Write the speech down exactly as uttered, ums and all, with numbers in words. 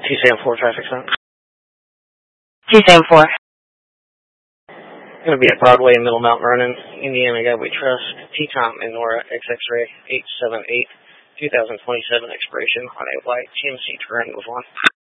T Sam four traffic sign. T Sam four. Going to be at Broadway and Middle Mount Vernon, Indiana God We Trust, T-Tom and Nora X X-Ray eight seven eight, two thousand twenty-seven expiration on a white G M C Terrain with one.